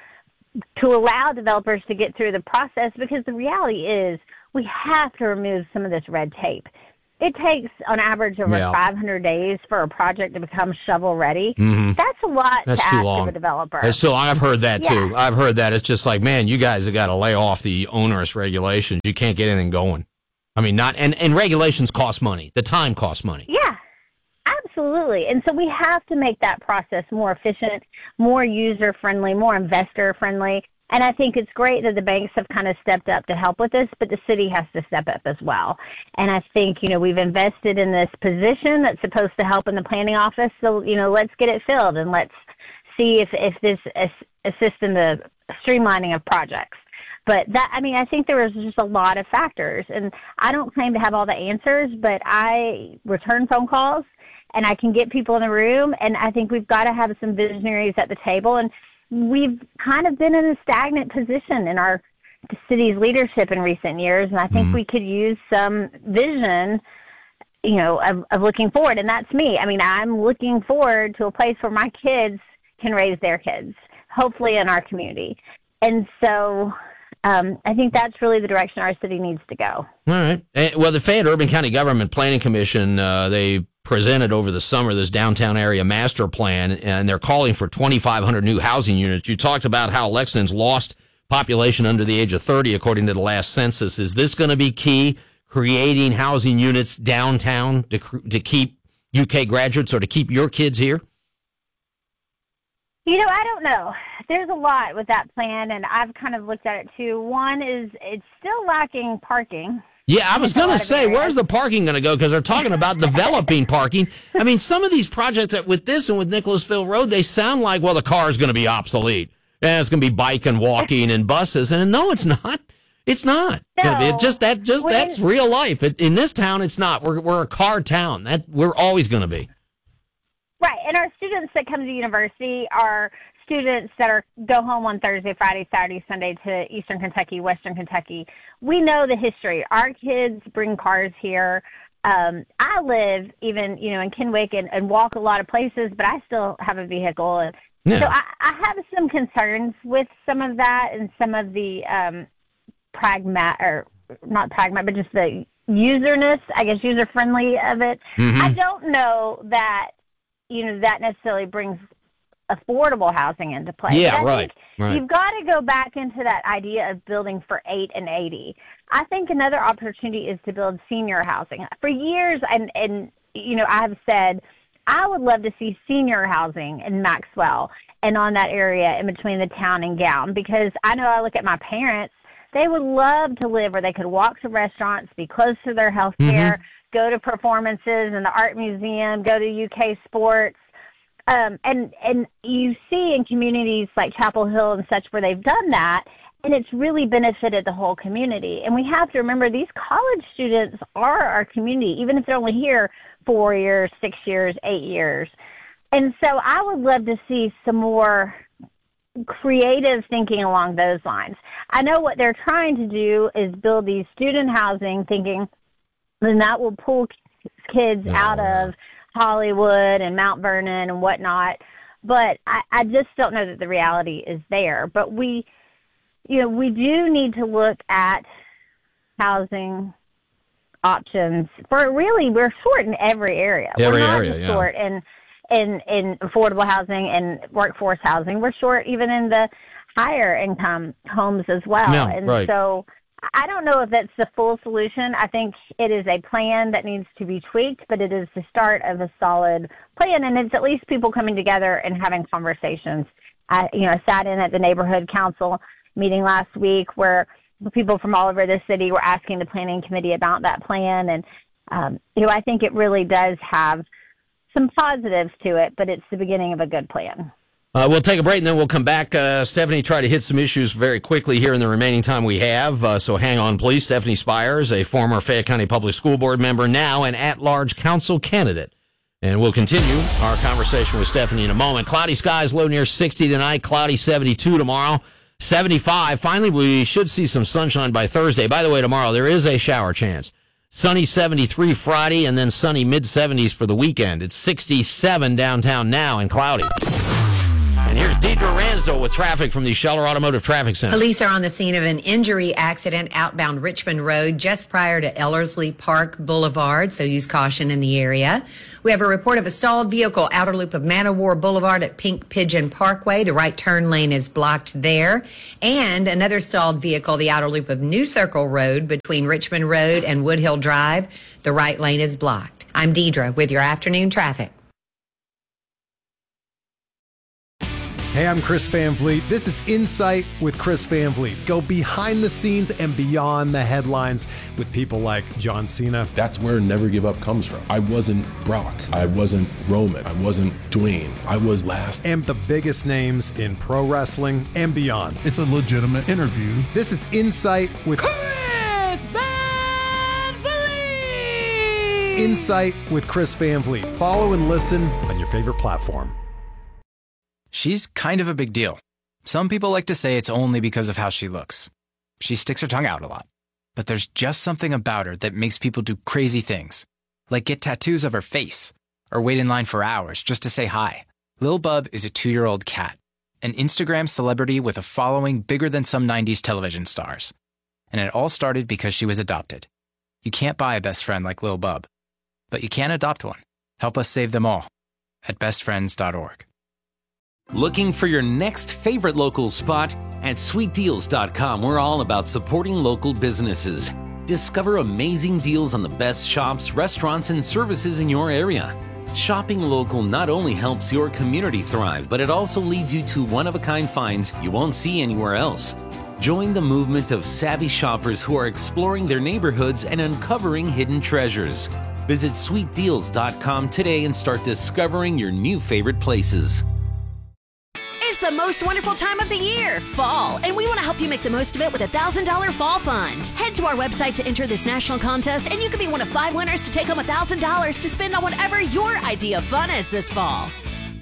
to allow developers to get through the process, because the reality is we have to remove some of this red tape. It takes, on average, over Yeah. five hundred days for a project to become shovel-ready. Mhm. That's a lot That's to too ask long. of a developer. That's too long. I've heard that, Yeah. too. I've heard that. It's just like, man, you guys have got to lay off the onerous regulations. You can't get anything going. I mean, not and, and regulations cost money. The time costs money. Yeah, absolutely. And so we have to make that process more efficient, more user-friendly, more investor-friendly. And I think it's great that the banks have kind of stepped up to help with this, but the city has to step up as well. And I think, you know, we've invested in this position that's supposed to help in the planning office. So, you know, let's get it filled and let's see if, if this ass- assists in the streamlining of projects. But that, I mean, I think there was just a lot of factors. And I don't claim to have all the answers, but I return phone calls and I can get people in the room. And I think we've got to have some visionaries at the table. And we've kind of been in a stagnant position in our city's leadership in recent years, and I think mm-hmm. we could use some vision, you know, of, of looking forward, and that's me. I mean, I'm looking forward to a place where my kids can raise their kids, hopefully in our community. And so um, I think that's really the direction our city needs to go. All right. Eh, Well, the Fayette Urban County Government Planning Commission, uh, they presented over the summer this downtown area master plan, and they're calling for twenty-five hundred new housing units. You talked about how Lexington's lost population under the age of thirty, according to the last census. Is this going to be key, creating housing units downtown to to keep U K graduates or to keep your kids here? You know, I don't know. There's a lot with that plan, and I've kind of looked at it too. One is it's still lacking parking. Yeah, I was going to say, where's the parking going to go? Because they're talking about developing parking. I mean, some of these projects that with this and with Nicholasville Road, they sound like, well, the car is going to be obsolete. And it's going to be bike and walking and buses. And no, it's not. It's not. No. It just that just When- that's real life. It, in this town, it's not. We're we're a car town. That we're always going to be. Right, and our students that come to university are students that are go home on Thursday, Friday, Saturday, Sunday to Eastern Kentucky, Western Kentucky. We know the history. Our kids bring cars here. Um, I live even, you know, in Kennewick and, and walk a lot of places, but I still have a vehicle. And Yeah. so I, I have some concerns with some of that and some of the um, pragma or not pragma, but just the userness, I guess, user friendly of it. Mhm. I don't know that, you know, that necessarily brings affordable housing into play. Yeah, But I right, think right. You've got to go back into that idea of building for eight and eighty. I think another opportunity is to build senior housing. For years, and, and you know, I have said I would love to see senior housing in Maxwell and on that area in between the town and Gown, because I know I look at my parents, they would love to live where they could walk to restaurants, be close to their health care, Mhm. go to performances in the art museum, go to U K sports. Um, and, and you see in communities like Chapel Hill and such where they've done that, and it's really benefited the whole community. And we have to remember these college students are our community, even if they're only here four years, six years, eight years. And so I would love to see some more creative thinking along those lines. I know what they're trying to do is build these student housing thinking, then that will pull kids out of Hollywood and Mount Vernon and whatnot. But I, I just don't know that the reality is there. But we, you know, we do need to look at housing options for really, we're short in every area. Every we're not area, just yeah. short in, in, in affordable housing and workforce housing. We're short even in the higher income homes as well. Yeah, and right. so I don't know if that's the full solution. I think it is a plan that needs to be tweaked, but it is the start of a solid plan, and it's at least people coming together and having conversations. I, you know, I sat in at the neighborhood council meeting last week where people from all over the city were asking the planning committee about that plan, and um, you know, I think it really does have some positives to it, but it's the beginning of a good plan. Uh, we'll take a break and then we'll come back. Uh, Stephanie, try to hit some issues very quickly here in the remaining time we have. Uh, so hang on, please. Stephanie Spires, a former Fayette County Public School Board member, now an at-large council candidate. And we'll continue our conversation with Stephanie in a moment. Cloudy skies, low near sixty tonight, cloudy seventy-two tomorrow, seventy-five. Finally, we should see some sunshine by Thursday. By the way, tomorrow there is a shower chance. Sunny seventy-three Friday, and then sunny mid-seventies for the weekend. It's sixty-seven downtown now and cloudy. And here's Deidre Ransdell with traffic from the Scheller Automotive Traffic Center. Police are on the scene of an injury accident outbound Richmond Road just prior to Ellerslie Park Boulevard, so use caution in the area. We have a report of a stalled vehicle outer loop of Man o' War Boulevard at Pink Pigeon Parkway. The right turn lane is blocked there. And another stalled vehicle, the outer loop of New Circle Road between Richmond Road and Woodhill Drive. The right lane is blocked. I'm Deidre with your afternoon traffic. Hey, I'm Chris Van Vliet. This is Insight with Chris Van Vliet. Go behind the scenes and beyond the headlines with people like John Cena. That's where Never Give Up comes from. I wasn't Brock. I wasn't Roman. I wasn't Dwayne. I was last. And the biggest names in pro wrestling and beyond. It's a legitimate interview. This is Insight with Chris Van Vliet! Insight with Chris Van Vliet. Follow and listen on your favorite platform. She's kind of a big deal. Some people like to say it's only because of how she looks. She sticks her tongue out a lot. But there's just something about her that makes people do crazy things, like get tattoos of her face, or wait in line for hours just to say hi. Lil Bub is a two-year-old cat, an Instagram celebrity with a following bigger than some nineties television stars. And it all started because she was adopted. You can't buy a best friend like Lil Bub, but you can adopt one. Help us save them all at best friends dot org. Looking for your next favorite local spot? At sweet deals dot com, we're all about supporting local businesses. Discover amazing deals on the best shops, restaurants, and services in your area. Shopping local not only helps your community thrive, but it also leads you to one-of-a-kind finds you won't see anywhere else. Join the movement of savvy shoppers who are exploring their neighborhoods and uncovering hidden treasures. Visit sweet deals dot com today and start discovering your new favorite places. It's the most wonderful time of the year, fall, and we want to help you make the most of it with a one thousand dollars Fall Fund. Head to our website to enter this national contest, and you could be one of five winners to take home one thousand dollars to spend on whatever your idea of fun is this fall.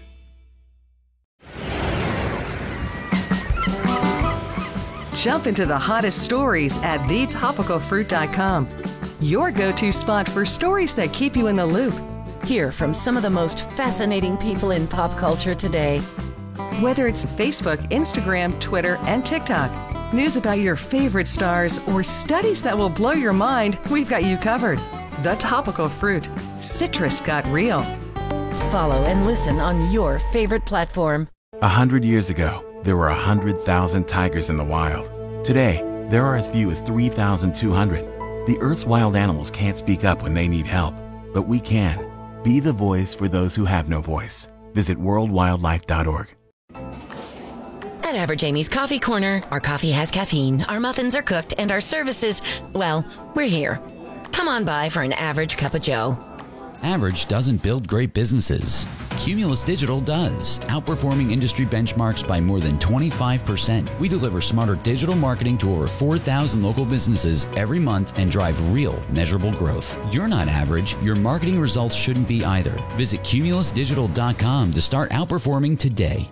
Jump into the hottest stories at the topical fruit dot com, your go-to spot for stories that keep you in the loop. Hear from some of the most fascinating people in pop culture today. Whether it's Facebook, Instagram, Twitter, and TikTok, news about your favorite stars, or studies that will blow your mind, we've got you covered. The Topical Fruit. Citrus got real. Follow and listen on your favorite platform. A hundred years ago, there were a hundred thousand tigers in the wild. Today, there are as few as three thousand two hundred. The Earth's wild animals can't speak up when they need help, but we can. Be the voice for those who have no voice. Visit world wildlife dot org. At Average Amy's Coffee Corner, our coffee has caffeine, our muffins are cooked, and our services, well, we're here. Come on by for an average cup of joe. Average doesn't build great businesses. Cumulus Digital does, outperforming industry benchmarks by more than twenty-five percent. We deliver smarter digital marketing to over four thousand local businesses every month and drive real, measurable growth. You're not average. Your marketing results shouldn't be either. Visit cumulus digital dot com to start outperforming today.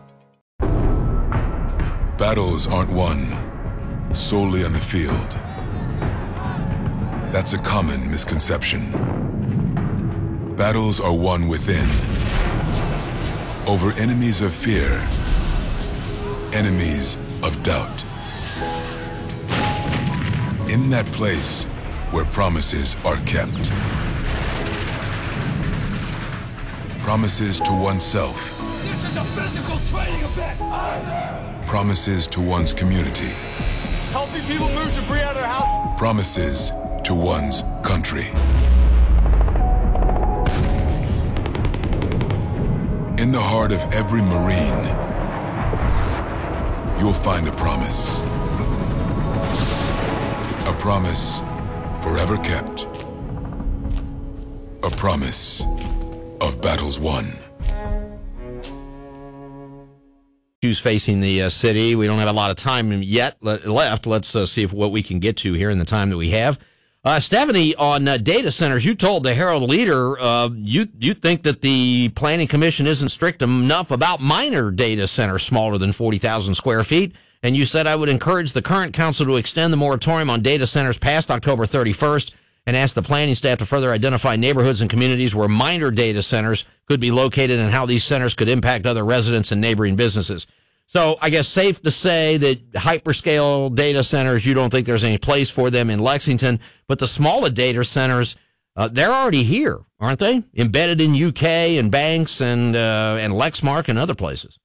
Battles aren't won solely on the field. That's a common misconception. Battles are won within, over enemies of fear, enemies of doubt. In that place where promises are kept. Promises to oneself. This is a physical training event! Promises to one's community. Helping people move debris out of their house. Promises to one's country. In the heart of every Marine, you'll find a promise. A promise forever kept. A promise of battles won. Who's facing the uh, city? We don't have a lot of time yet le- left. Let's uh, see if what we can get to here in the time that we have. Uh, Stephanie, on uh, data centers, you told the Herald Leader uh, you you think that the Planning Commission isn't strict enough about minor data centers smaller than forty thousand square feet, and you said I would encourage the current council to extend the moratorium on data centers past October thirty-first and asked the planning staff to further identify neighborhoods and communities where minor data centers could be located and how these centers could impact other residents and neighboring businesses. So I guess safe to say that hyperscale data centers, you don't think there's any place for them in Lexington, but the smaller data centers, uh, they're already here, aren't they? Embedded in U K and Banks and uh, and Lexmark and other places.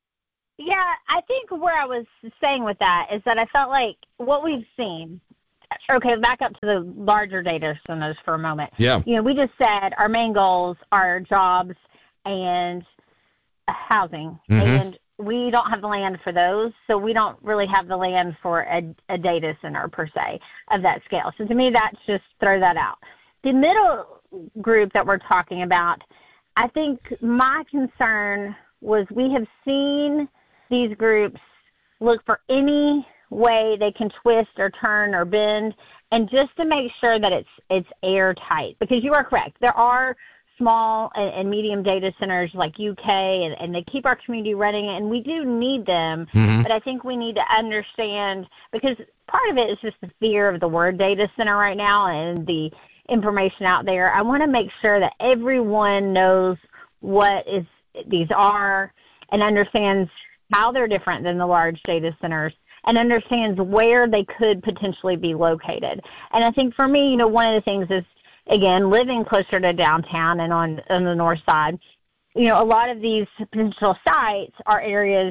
Yeah, I think where I was saying with that is that I felt like what we've seen. Okay, back up to the larger data centers for a moment. Yeah. You know, we just said our main goals are jobs and housing, mm-hmm. and we don't have the land for those, so we don't really have the land for a, a data center per se of that scale. So to me, that's just throw that out. The middle group that we're talking about, I think my concern was we have seen these groups look for any way they can twist or turn or bend, and just to make sure that it's it's airtight. Because you are correct, there are small and, and medium data centers like U K, and, and they keep our community running, and we do need them. Mhm. But I think we need to understand, because part of it is just the fear of the word data center right now and the information out there. I want to make sure that everyone knows what is these are and understands how they're different than the large data centers, and understands where they could potentially be located. And I think for me, you know, one of the things is, again, living closer to downtown and on, on the north side, you know, a lot of these potential sites are areas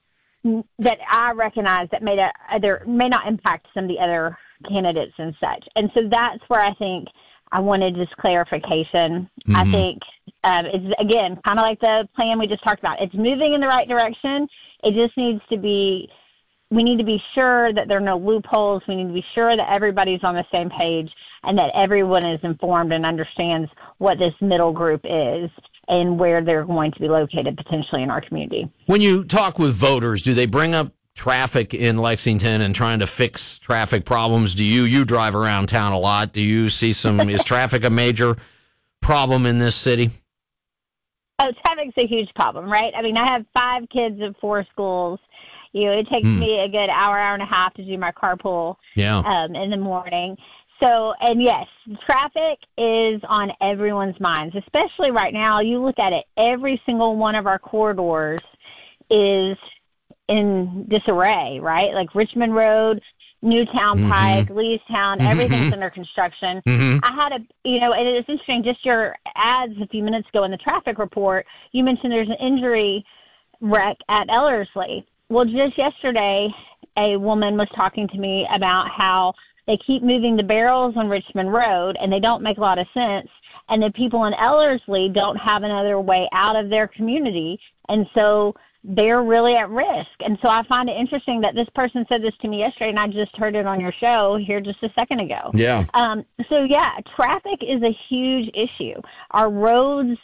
that I recognize that may, either, may not impact some of the other candidates and such. And so that's where I think I wanted just clarification. Mm-hmm. I think um, it's, again, kind of like the plan we just talked about. It's moving in the right direction. It just needs to be, we need to be sure that there are no loopholes. We need to be sure that everybody's on the same page and that everyone is informed and understands what this middle group is and where they're going to be located potentially in our community. When you talk with voters, do they bring up traffic in Lexington and trying to fix traffic problems? Do you, you drive around town a lot. Do you see some, is traffic a major problem in this city? Oh, traffic's a huge problem, right? I mean, I have five kids at four schools. You know, it takes mm. me a good hour, hour and a half to do my carpool yeah. um, in the morning. So, and yes, traffic is on everyone's minds, especially right now. You look at it, every single one of our corridors is in disarray, right? Like Richmond Road, Newtown mm-hmm. Pike, Leestown, mm-hmm. everything's under construction. Mm-hmm. I had a, you know, and it's interesting, just your ads a few minutes ago in the traffic report, you mentioned there's an injury wreck at Ellerslie. Well, just yesterday, a woman was talking to me about how they keep moving the barrels on Richmond Road, and they don't make a lot of sense, and the people in Ellerslie don't have another way out of their community, and so they're really at risk. And so I find it interesting that this person said this to me yesterday, and I just heard it on your show here just a second ago. Yeah. Um, so, yeah, traffic is a huge issue. Our roads,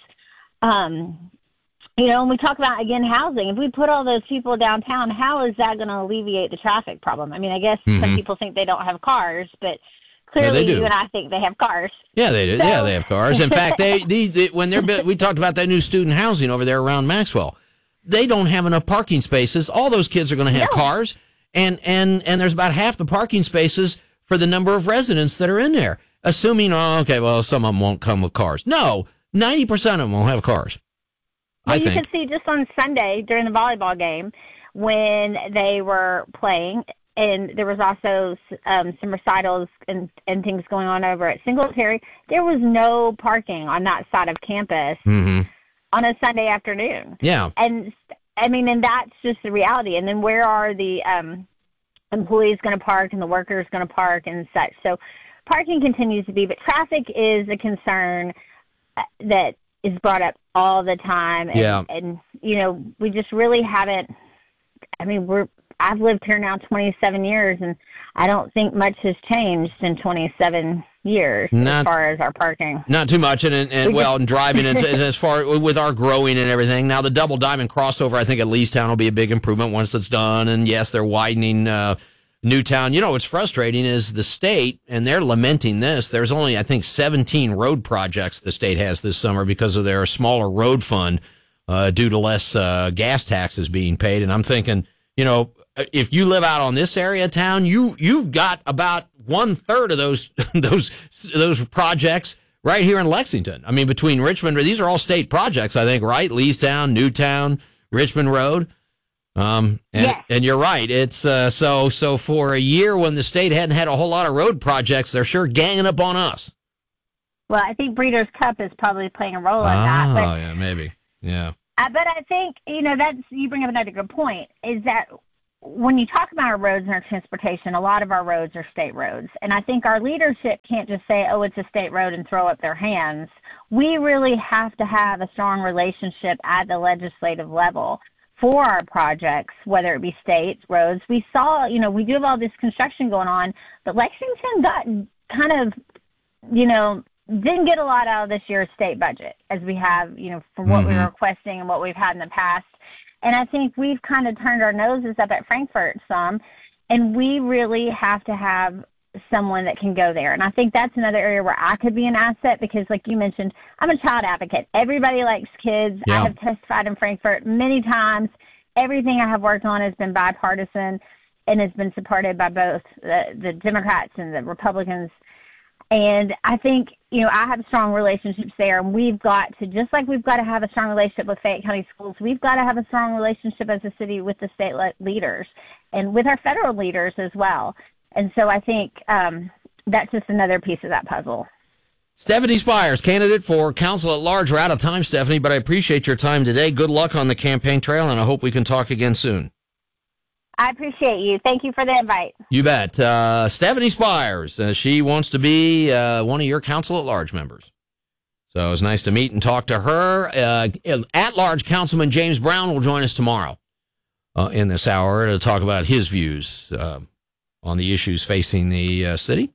um, you know, when we talk about, again, housing, if we put all those people downtown, how is that going to alleviate the traffic problem? I mean, I guess mm-hmm. some people think they don't have cars, but clearly yeah, you and I think they have cars. Yeah, they do. So, yeah, they have cars. In fact, they, they, they when they're we talked about that new student housing over there around Maxwell. They don't have enough parking spaces. All those kids are going to have no. cars, and, and, and there's about half the parking spaces for the number of residents that are in there. Assuming, oh, okay, well, some of them won't come with cars. No, ninety percent of them won't have cars. Well, I you think. could see just on Sunday during the volleyball game when they were playing, and there was also um, some recitals and, and things going on over at Singletary. There was no parking on that side of campus. Mm-hmm. On a Sunday afternoon. Yeah. And, I mean, and that's just the reality. And then where are the um, employees going to park and the workers going to park and such? So parking continues to be, but traffic is a concern that is brought up all the time. And, yeah. and, you know, we just really haven't, I mean, we're, I've lived here now twenty-seven years, and I don't think much has changed in twenty-seven years not, as far as our parking. Not too much, and, and, and well, and driving and as far with our growing and everything. Now the Double Diamond crossover, I think at Leestown will be a big improvement once it's done. And yes, they're widening uh, Newtown. You know what's frustrating is the state, and they're lamenting this. There's only I think seventeen road projects the state has this summer because of their smaller road fund uh, due to less uh, gas taxes being paid. And I'm thinking, you know, if you live out on this area of town, you you've got about one third of those those those projects right here in Lexington. I mean, between Richmond, these are all state projects, I think, right? Leestown, Newtown, Richmond Road. Um, and, yes. and you're right. It's uh, so so for a year when the state hadn't had a whole lot of road projects, they're sure ganging up on us. Well, I think Breeders' Cup is probably playing a role in oh, that. But, yeah, maybe. Yeah. Uh, but I think, you know, that's, you bring up another good point, is that when you talk about our roads and our transportation, a lot of our roads are state roads. And I think our leadership can't just say, oh, it's a state road and throw up their hands. We really have to have a strong relationship at the legislative level for our projects, whether it be state roads. We saw, you know, we do have all this construction going on, but Lexington got kind of, you know, didn't get a lot out of this year's state budget as we have, you know, for what mm-hmm. we were requesting and what we've had in the past. And I think we've kind of turned our noses up at Frankfort some, and we really have to have someone that can go there. And I think that's another area where I could be an asset because, like you mentioned, I'm a child advocate. Everybody likes kids. Yeah. I have testified in Frankfort many times. Everything I have worked on has been bipartisan and has been supported by both the, the Democrats and the Republicans. And I think, you know, I have strong relationships there, and we've got to, just like we've got to have a strong relationship with Fayette County Schools, we've got to have a strong relationship as a city with the state le- leaders and with our federal leaders as well. And so I think um, that's just another piece of that puzzle. Stephanie Spires, candidate for council at large. We're out of time, Stephanie, but I appreciate your time today. Good luck on the campaign trail, and I hope we can talk again soon. I appreciate you. Thank you for the invite. You bet. Uh, Stephanie Spires, uh, she wants to be uh, one of your council at large members. So it was nice to meet and talk to her. Uh, at large Councilman James Brown will join us tomorrow uh, in this hour to talk about his views uh, on the issues facing the uh, city.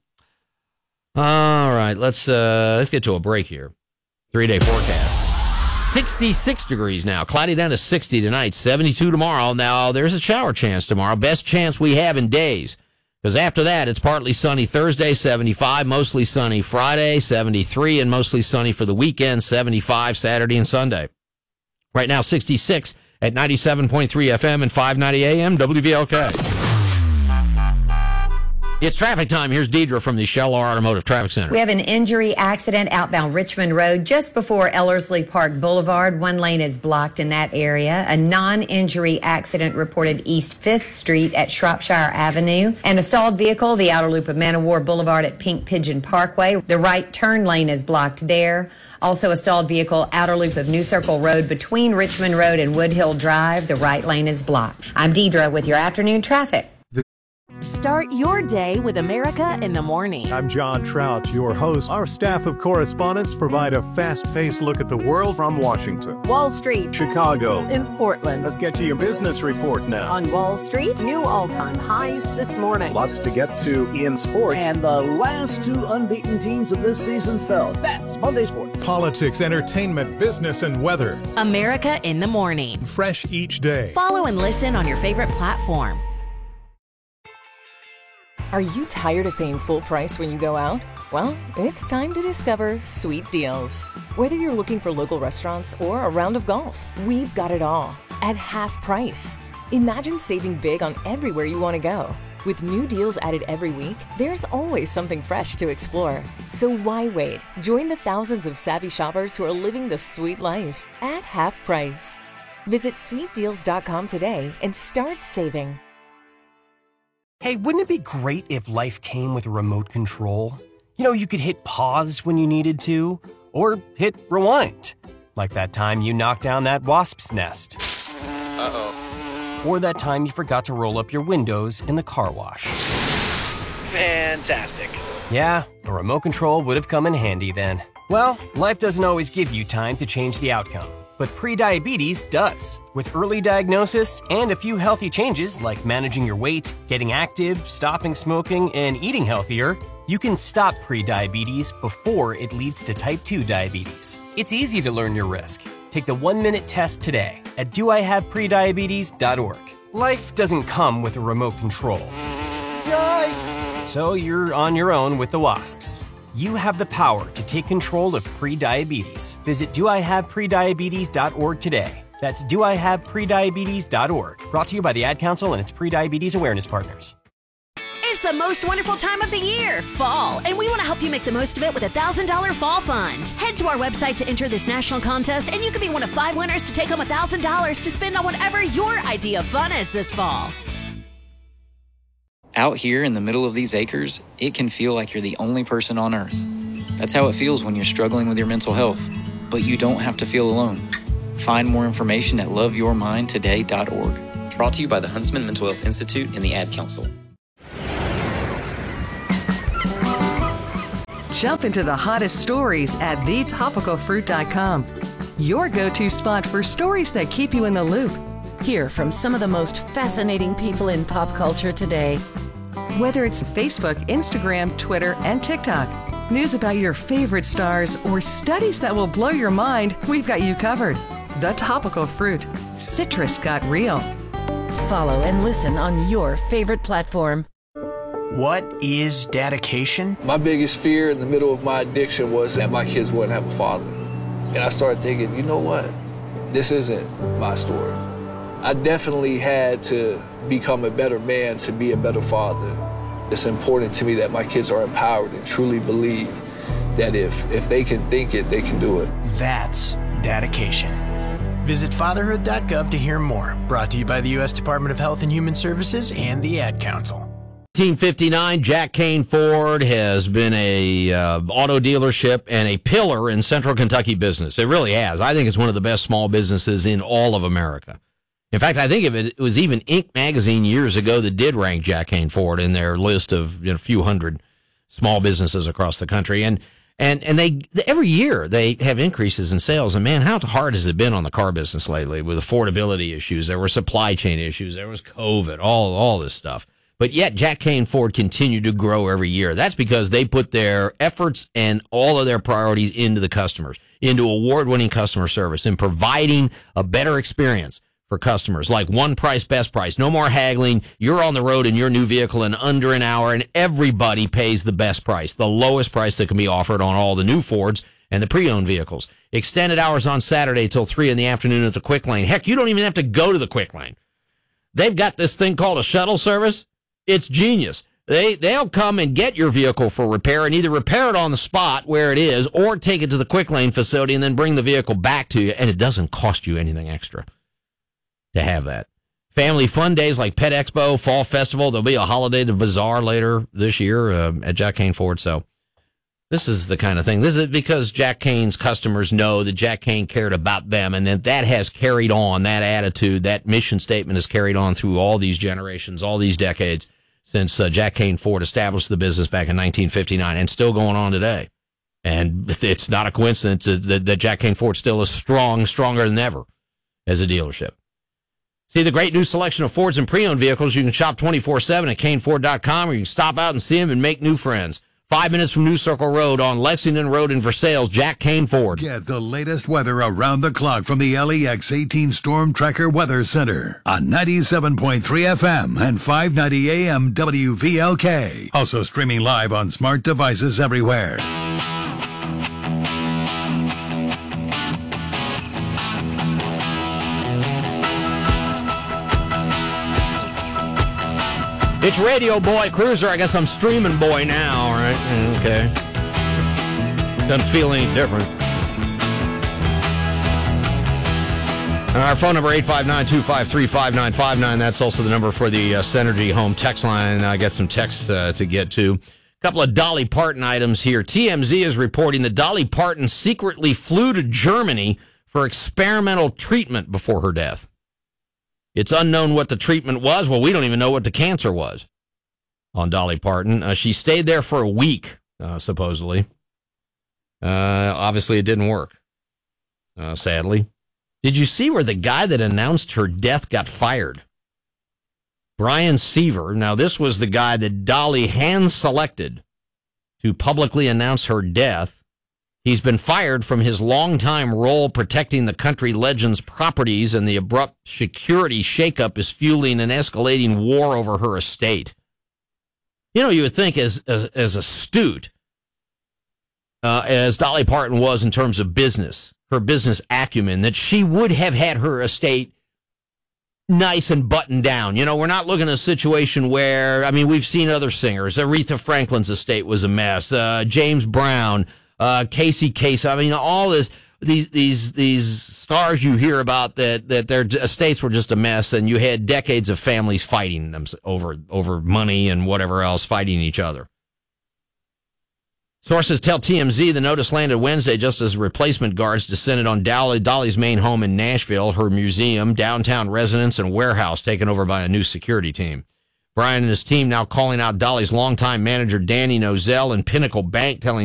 All right, let's uh, let's get to a break here. Three-day forecast. sixty-six degrees now. Cloudy down to sixty tonight. seventy-two tomorrow. Now, there's a shower chance tomorrow. Best chance we have in days. Because after that, it's partly sunny Thursday, seventy-five. Mostly sunny Friday, seventy-three. And mostly sunny for the weekend, seventy-five Saturday and Sunday. Right now, sixty-six at ninety-seven point three F M and five ninety A M W V L K. It's traffic time. Here's Deidre from the Shell R Automotive Traffic Center. We have an injury accident outbound Richmond Road just before Ellerslie Park Boulevard. One lane is blocked in that area. A non-injury accident reported East fifth Street at Shropshire Avenue. And a stalled vehicle, the outer loop of Man of War Boulevard at Pink Pigeon Parkway. The right turn lane is blocked there. Also a stalled vehicle, outer loop of New Circle Road between Richmond Road and Woodhill Drive. The right lane is blocked. I'm Deidre with your afternoon traffic. Start your day with America in the morning. I'm John Trout, your host. Our staff of correspondents provide a fast-paced look at the world from Washington, Wall Street, Chicago, in Portland. Let's get to your business report now. On Wall Street, new all-time highs this morning. Lots to get to in sports. And the last two unbeaten teams of this season fell. That's Monday Sports. Politics, entertainment, business, and weather. America in the morning. Fresh each day. Follow and listen on your favorite platform. Are you tired of paying full price when you go out? Well, it's time to discover Sweet Deals. Whether you're looking for local restaurants or a round of golf, we've got it all at half price. Imagine saving big on everywhere you want to go. With new deals added every week, there's always something fresh to explore. So why wait? Join the thousands of savvy shoppers who are living the sweet life at half price. Visit sweet deals dot com today and start saving. Hey, wouldn't it be great if life came with a remote control? You know, you could hit pause when you needed to, or hit rewind. Like that time you knocked down that wasp's nest. Uh-oh. Or that time you forgot to roll up your windows in the car wash. Fantastic. Yeah, a remote control would have come in handy then. Well, life doesn't always give you time to change the outcome. But prediabetes does. With early diagnosis and a few healthy changes like managing your weight, getting active, stopping smoking, and eating healthier, you can stop prediabetes before it leads to type two diabetes. It's easy to learn your risk. Take the one-minute test today at do I have prediabetes dot org. Life doesn't come with a remote control. Yikes! So you're on your own with the wasps. You have the power to take control of prediabetes. Visit do I have prediabetes dot org today. That's do I have prediabetes dot org. Brought to you by the Ad Council and its Prediabetes Awareness Partners. It's the most wonderful time of the year, fall, and we want to help you make the most of it with a one thousand dollars fall fund. Head to our website to enter this national contest, and you could be one of five winners to take home one thousand dollars to spend on whatever your idea of fun is this fall. Out here in the middle of these acres, it can feel like you're the only person on Earth. That's how it feels when you're struggling with your mental health. But you don't have to feel alone. Find more information at love your mind today dot org. Brought to you by the Huntsman Mental Health Institute and the Ad Council. Jump into the hottest stories at the topical fruit dot com. Your go-to spot for stories that keep you in the loop. Hear from some of the most fascinating people in pop culture today. Whether it's Facebook, Instagram, Twitter, and TikTok, news about your favorite stars, or studies that will blow your mind, we've got you covered. The Topical Fruit. Citrus got real. Follow and listen on your favorite platform. What is dedication? My biggest fear in the middle of my addiction was that my kids wouldn't have a father. And I started thinking, you know what? This isn't my story. I definitely had to become a better man to be a better father. It's important to me that my kids are empowered and truly believe that if, if they can think it, they can do it. That's dedication. Visit fatherhood dot gov to hear more. Brought to you by the U S Department of Health and Human Services and the Ad Council. nineteen fifty-nine, Jack Kane Ford has been a uh, auto dealership and a pillar in Central Kentucky business. It really has. I think it's one of the best small businesses in all of America. In fact, I think of it, it was even Inc magazine years ago that did rank Jack Kane Ford in their list of you know, a few hundred small businesses across the country. And and and they every year they have increases in sales. And man, how hard has it been on the car business lately with affordability issues? There were supply chain issues. There was COVID, all all this stuff. But yet Jack Kane Ford continued to grow every year. That's because they put their efforts and all of their priorities into the customers, into award-winning customer service, and providing a better experience for customers, like one price, best price, no more haggling. You're on the road in your new vehicle in under an hour, and everybody pays the best price, the lowest price that can be offered on all the new Fords and the pre-owned vehicles. Extended hours on Saturday till three in the afternoon at the Quick Lane. Heck, you don't even have to go to the Quick Lane. They've got this thing called a shuttle service. It's genius. They, they'll come and get your vehicle for repair and either repair it on the spot where it is or take it to the Quick Lane facility and then bring the vehicle back to you, and it doesn't cost you anything extra to have that. Family fun days like Pet Expo, Fall Festival. There'll be a holiday bazaar later this year uh, at Jack Kane Ford. So this is the kind of thing. This is because Jack Kane's customers know that Jack Kane cared about them, and that that has carried on, that attitude, that mission statement has carried on through all these generations, all these decades since uh, Jack Kane Ford established the business back in nineteen fifty-nine, and still going on today. And it's not a coincidence that, that Jack Kane Ford still is strong, stronger than ever as a dealership. See the great new selection of Fords and pre-owned vehicles. You can shop twenty-four seven at Kane Ford dot com, or you can stop out and see them and make new friends. Five minutes from New Circle Road on Lexington Road in Versailles, Jack Kane Ford. Get the latest weather around the clock from the L E X eighteen Storm Tracker Weather Center on ninety-seven point three F M and five ninety A M W V L K. Also streaming live on smart devices everywhere. It's Radio Boy Cruiser. I guess I'm Streaming Boy now, right? Okay. Doesn't feel any different. Our phone number, eight five nine, two five three, five nine five nine. That's also the number for the uh, Synergy Home text line. I got some texts uh, to get to. A couple of Dolly Parton items here. T M Z is reporting that Dolly Parton secretly flew to Germany for experimental treatment before her death. It's unknown what the treatment was. Well, we don't even know what the cancer was on Dolly Parton. Uh, she stayed there for a week, uh, supposedly. Uh, obviously, it didn't work, uh, sadly. Did you see where the guy that announced her death got fired? Brian Seaver. Now, this was the guy that Dolly hand-selected to publicly announce her death. He's been fired from his longtime role protecting the country legend's properties, and the abrupt security shakeup is fueling an escalating war over her estate. You know, you would think as as, as astute uh, as Dolly Parton was in terms of business, her business acumen, that she would have had her estate nice and buttoned down. You know, we're not looking at a situation where, I mean, we've seen other singers. Aretha Franklin's estate was a mess. Uh, James Brown, uh, Casey Kasem. I mean, all this, these, these, these stars you hear about that, that their estates were just a mess, and you had decades of families fighting them over, over money and whatever else, fighting each other. Sources tell T M Z the notice landed Wednesday just as replacement guards descended on Dolly, Dolly's main home in Nashville, her museum, downtown residence, and warehouse taken over by a new security team. Brian and his team now calling out Dolly's longtime manager Danny Nozell and Pinnacle Bank, telling